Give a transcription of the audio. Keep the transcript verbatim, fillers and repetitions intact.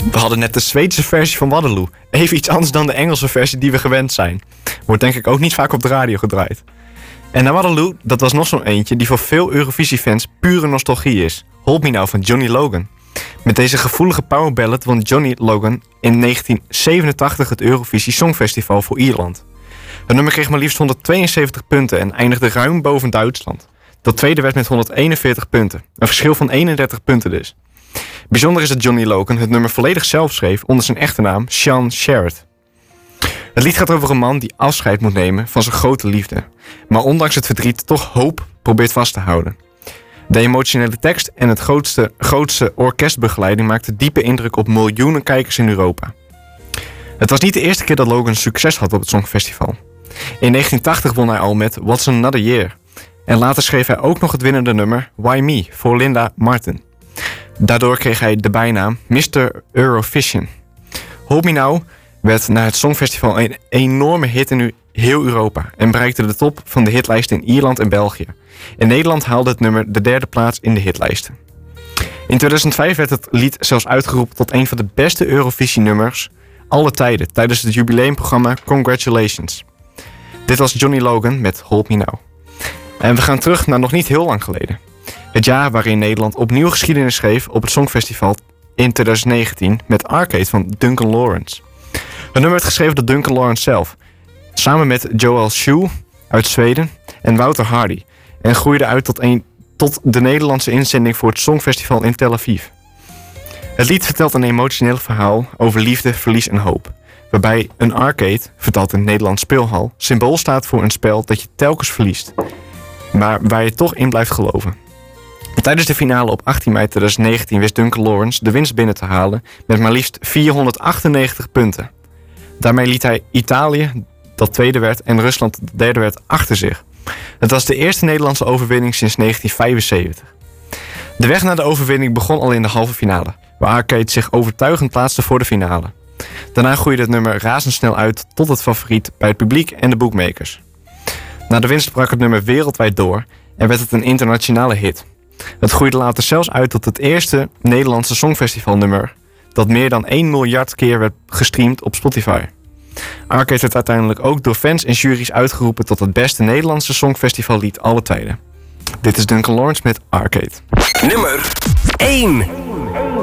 We hadden net de Zweedse versie van Waterloo. Even iets anders dan de Engelse versie die we gewend zijn. Wordt denk ik ook niet vaak op de radio gedraaid. En na Waterloo, dat was nog zo'n eentje die voor veel Eurovisie-fans pure nostalgie is. Hold Me Now van Johnny Logan. Met deze gevoelige powerballad won Johnny Logan in negentien zevenentachtig het Eurovisie Songfestival voor Ierland. Het nummer kreeg maar liefst honderdtweeënzeventig punten en eindigde ruim boven Duitsland. Dat tweede werd met honderdeenenveertig punten. Een verschil van eenendertig punten dus. Bijzonder is dat Johnny Logan het nummer volledig zelf schreef onder zijn echte naam Sean Sherrod. Het lied gaat over een man die afscheid moet nemen van zijn grote liefde. Maar ondanks het verdriet toch hoop probeert vast te houden. De emotionele tekst en het grootste, grootste orkestbegeleiding maakten diepe indruk op miljoenen kijkers in Europa. Het was niet de eerste keer dat Logan succes had op het Songfestival. In negentien tachtig won hij al met What's Another Year. En later schreef hij ook nog het winnende nummer Why Me voor Linda Martin. Daardoor kreeg hij de bijnaam mister Eurovision. Hold Me Now werd na het Songfestival een enorme hit in heel Europa en bereikte de top van de hitlijsten in Ierland en België. In Nederland haalde het nummer de derde plaats in de hitlijsten. In tweeduizend vijf werd het lied zelfs uitgeroepen tot een van de beste Eurovisie-nummers alle tijden tijdens het jubileumprogramma Congratulations. Dit was Johnny Logan met Hold Me Now. En we gaan terug naar nog niet heel lang geleden. Het jaar waarin Nederland opnieuw geschiedenis schreef op het Songfestival in tweeduizend negentien met Arcade van Duncan Lawrence. Het nummer werd geschreven door Duncan Lawrence zelf, samen met Joel Schuh uit Zweden en Wouter Hardy, en groeide uit tot, een, tot de Nederlandse inzending voor het Songfestival in Tel Aviv. Het lied vertelt een emotioneel verhaal over liefde, verlies en hoop, waarbij een arcade, vertaald in het Nederlands speelhal, symbool staat voor een spel dat je telkens verliest, maar waar je toch in blijft geloven. Tijdens de finale op achttien mei tweeduizend negentien wist Duncan Lawrence de winst binnen te halen met maar liefst vierhonderdachtennegentig punten. Daarmee liet hij Italië, dat tweede werd, en Rusland, dat derde werd, achter zich. Het was de eerste Nederlandse overwinning sinds negentien vijfenzeventig. De weg naar de overwinning begon al in de halve finale, waar Arcade zich overtuigend plaatste voor de finale. Daarna groeide het nummer razendsnel uit tot het favoriet bij het publiek en de bookmakers. Na de winst brak het nummer wereldwijd door en werd het een internationale hit. Het groeide later zelfs uit tot het eerste Nederlandse Songfestivalnummer dat meer dan één miljard keer werd gestreamd op Spotify. Arcade werd uiteindelijk ook door fans en juries uitgeroepen tot het beste Nederlandse Songfestivallied alle tijden. Dit is Duncan Lawrence met Arcade. Nummer één.